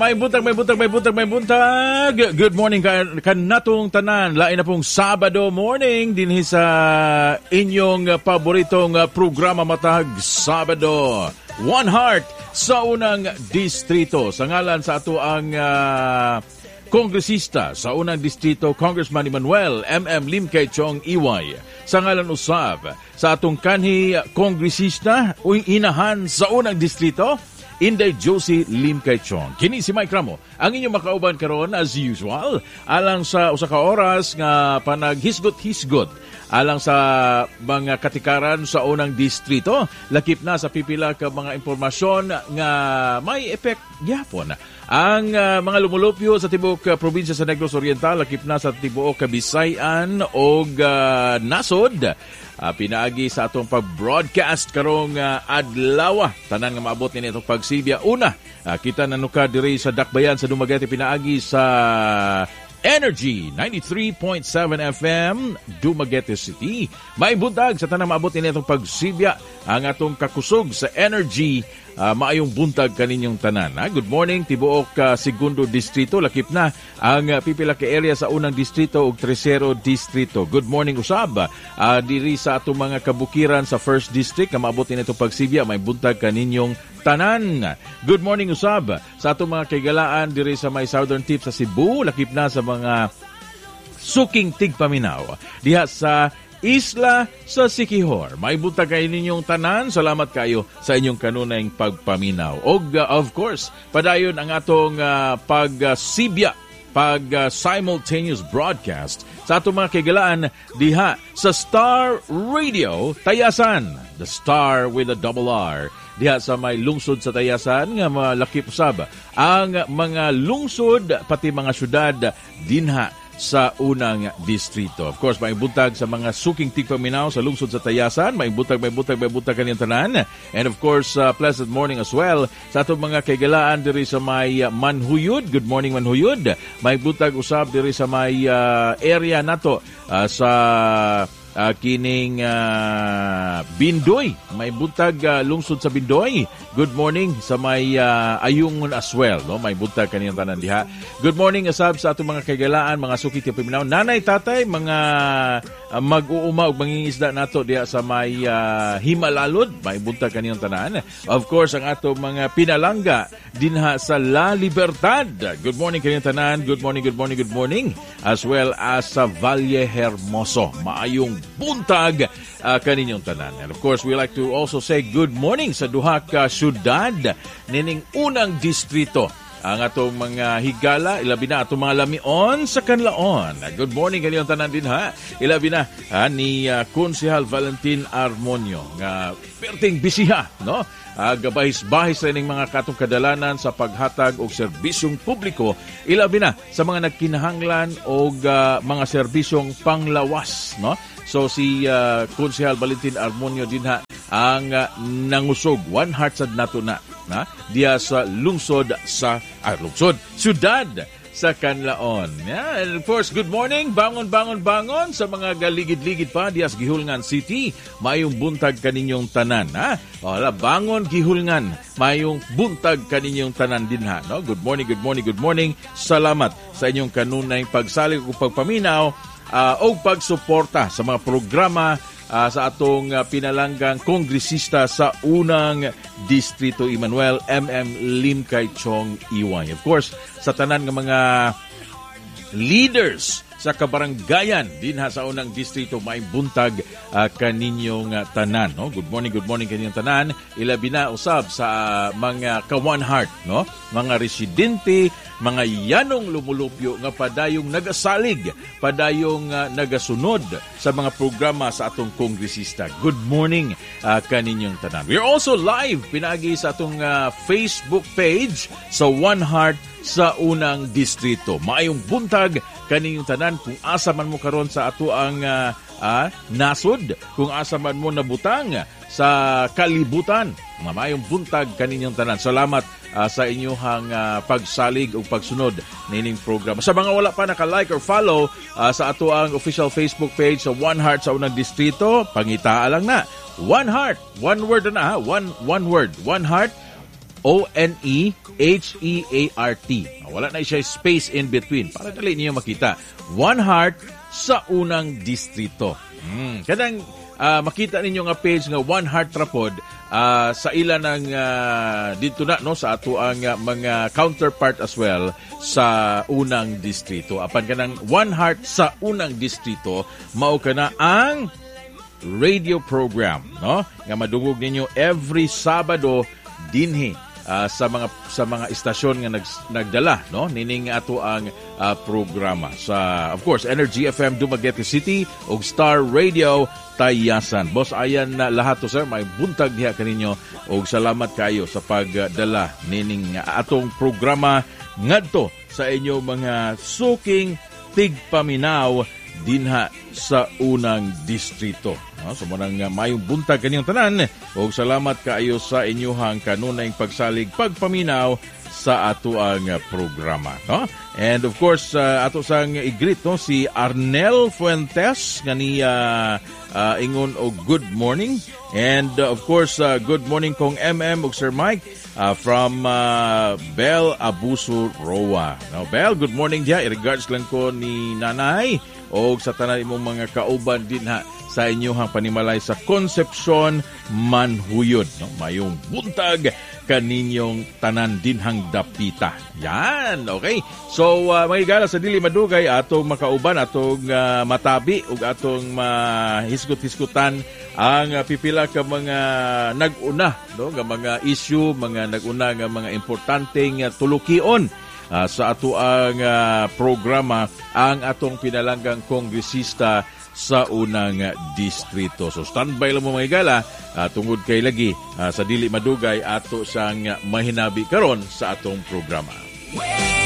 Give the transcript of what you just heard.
may buntag. Good morning kanatong tanan. Lain na pong Sabado morning din sa inyong paboritong programa matag Sabado. One Heart sa unang distrito. Sa ngalan sa ato ang kongresista sa unang distrito, Congressman Emmanuel M.M. Lim Kay Chong Iway. Sa ngalan usab sa atong kanhi kongresista o inahan sa unang distrito, Inday Josie Lim Kay Chong. Kini si Mike Ramo, ang inyong makauban karon as usual, alang sa usa ka oras nga panaghisgot-hisgot alang sa mga katikaran sa unang distrito. Lakip na sa pipila ka mga impormasyon nga may effect gyapon ang mga lumulupyo sa tibuok probinsya sa Negros Oriental, lakip na sa tibuok Bisayan o nasod. Pinaagi sa atong pag-broadcast karong adlaw. Tanan nga maabot ni itong pagsilbya. Una, kita nanuka diri sa Dakbayan sa Dumaguete, pinaagi sa Energy 93.7 FM Dumaguete City. May buntag sa tanang maabot ni itong pagsilbya ang atong kakusog sa Energy. Maayong buntag kaninyong tanan. Good morning, tibuok Segundo Distrito. Lakip na ang pipila ka area sa unang distrito ug Tercero Distrito. Good morning usab. Diri sa atong mga kabukiran sa First District, maabot ni itong pagsibya, may buntag kaninyong tanan. Good morning usab sa atong mga kaigalaan diri sa may Southern Tip sa Cebu. Lakip na sa mga suking tigpaminaw diha sa Isla sa Siquijor. May buntag kayo ninyong tanan. Salamat kayo sa inyong kanunayng pagpaminaw. O of course, padayon ang atong pagsibya, simultaneous broadcast sa atong mga kaigalaan diha sa Star Radio Tayasan. The Star with a double R. Diha sa may lungsod sa Tayasan nga malakip usab ang mga lungsod pati mga syudad dinha sa unang distrito. Of course, may buntag sa mga suking tigpaminaw sa lungsod sa Tayasan. May buntag kaniyang tanan. And of course, pleasant morning as well sa atong mga kaigalaan diri sa may Manhuyod. Good morning, Manhuyod. May buntag usab diri sa may area nato sa kining Bindoy. May buntag lungsod sa Bindoy. Good morning sa may Ayungon as well. No? May buntag kaniyang tanan diha. Good morning asab sa atong mga kaigalaan, mga sukit yung piminaw. Nanay, tatay, mga mag-uuma o mangingisda nato diha sa may Himalalod. May buntag kaniyang tanan. Of course, ang atong mga pinalangga dinha sa La Libertad. Good morning kaniyang tanan. Good morning. As well as sa Valle Hermoso. Maayong buntag kaninyong tanan. And of course, we like to also say good morning sa duha ka syudad nining unang distrito. Ang atong mga higala, ilabi na atong mga lamion sa kanlaon. Good morning kaninyong tanan din ha. Ilabi na ni Konsehal Valentin Armonio nga perting bisiha, no? Gabahis-bahis rin ng mga katong kadalanan sa paghatag og serbisyong publiko, ilabi na sa mga nagkinahanglan og mga serbisyong panglawas, no? So si Konsehal Valentin Armonio dinha ang nangusog One Heart sad nato na diya sa syudad sa Kanlaon. Yeah, and of course, good morning, bangon sa mga galigid-ligid pa diya sa Gihulngan City. Mayong buntag kaninyong tanan. Wala, bangon Gihulngan. Mayong buntag kaninyong tanan din ha. No? Good morning. Salamat sa inyong kanunay pagsalig o pagpaminaw o pagsuporta sa mga programa sa atong pinalanggang kongresista sa unang distrito, Emmanuel M.M. Lim Kay Chong Iway. Of course, sa tanan ng mga leaders sa kabaranggayan din sa unang distrito, may buntag kaninyong tanan. No? Good morning kaninyong tanan. Ilabi na usab sa mga ka-One Heart, no? Mga residente, mga yanong lumulupyo nga padayong nagasalig, padayong nagasunod sa mga programa sa atong kongresista. Good morning kaninyong tanan. We're also live pinagi sa atong Facebook page sa One Heart sa unang distrito. Maayong buntag kaninyong tanan kung asa man mo karon sa ato ang nasod, kung asa man mo nabutang sa kalibutan. Mamayong buntag kaninyong tanan. Salamat sa inyong pagsalig o pagsunod nining programa. Sa mga wala pa naka-like or follow sa ato ang official Facebook page sa One Heart sa unang distrito, pangitaa lang na. One Heart, one word na ha, one word. One Heart ONEHEART. Wala na siya space in between para dali niyo makita. One Heart sa unang distrito. Kadang makita ninyo nga page nga One Heart Trapod sa ila ng dito na no sa ato ang mga counterpart as well sa unang distrito. Apan kanang One Heart sa unang distrito mao kana ang radio program no nga madungog ninyo every Sabado dinhi sa mga istasyon nga nagdala no nining ato ang programa sa of course Energy FM Dumaguete City ug Star Radio Tayasan. Boss, ayan na lahat to sir, may buntag diha kaninyo ug salamat kayo sa pagdala nining atong programa ngadto sa inyo mga suking tigpaminaw dinha sa unang distrito. So munang mayong buntag kaninyong tanan ug salamat kaayo sa inyuhang kanunayng pagsalig pagpaminaw sa ato ang programa. No? And of course, ato sang i-greet no, si Arnel Fuentes nga ni ingon og good morning. And of course, good morning kong MM ug Sir Mike from Bel Abuso Roa. Now, Bel, good morning diya. I-regards lang ko ni Nanay o sa tanan imong mga kauban din ha sa inyong panimalay sa Concepcion, Manhuyod. No? Mayong buntag kaninyong tanan dinhang dapita. Yan, okay? So, mga igala sa dili madugay, atong makauban, atong matabi, ug atong mahisgot-hisgutan ang pipila ka mga nag-una, no? Nga mga issue, mga nag-una nga mga importanteng tulukion sa ato ang programa, ang atong pinalanggang kongresista sa unang distrito. So standby lang mo mga igala, tungod kay lagi sa dili madugay ato sang mahinabi karon sa atong programa.